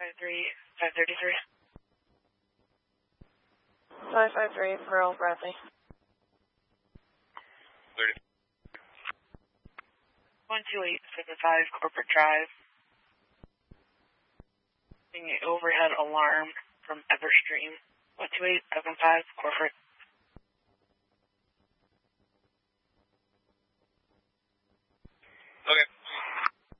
533. 553 for Earl Bradley. 30. 12875 Corporate Drive. Getting an overhead alarm from Everstream. 12875 Corporate.